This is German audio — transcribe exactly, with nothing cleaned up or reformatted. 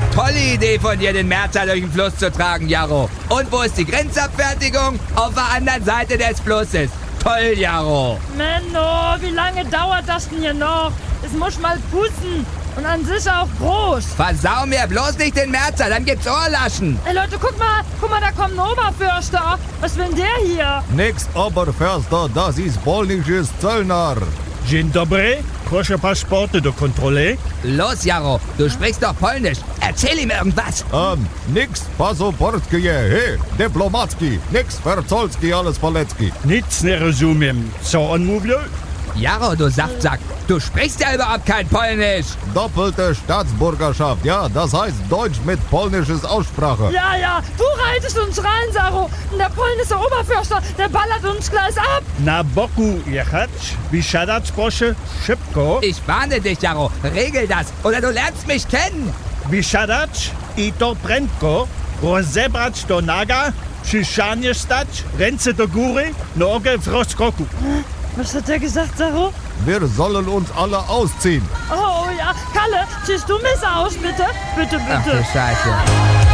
Tolle Idee von dir, den Märzer durch den Fluss zu tragen, Jaro. Und wo ist die Grenzabfertigung? Auf der anderen Seite des Flusses. Toll, Jaro. Menno, wie lange dauert das denn hier noch? Es muss mal putzen. Und an sich auch groß. Versau mir bloß nicht den Märzer, dann gibt's Ohrlaschen. Ey Leute, guck mal, guck mal, da kommt ein Oberförster. Was will denn der hier? Nix Oberförster, das ist polnisches Zöllner. Dzień dobry, proszę paszporty do kontroli. Los, Jaro, du sprichst doch Polnisch. Erzähl ihm irgendwas. Ähm, nix Pasoportkie, he, Dyplomacki, nix Verzolski, alles Palecki. Nic nie rozumiem. Co on mówił? Jaro, du Saftsack, du sprichst ja überhaupt kein Polnisch. Doppelte Staatsbürgerschaft, ja, das heißt Deutsch mit polnisches Aussprache. Ja, ja, du reitest uns rein, Saro. Und der polnische Oberförster, der ballert uns gleich ab. Na boku jechać, wysiadać proszę, szybko. Ich warne dich, Jaro, regel das, oder du lernst mich kennen. Wysiadać i to prędko, rozebrać do naga, przy szanie stać, ręce do góry, nogi w rozkroku. Was hat der gesagt, Saro? Wir sollen uns alle ausziehen. Oh ja, Kalle, ziehst du mich aus, bitte? Bitte, bitte. Ach du Scheiße.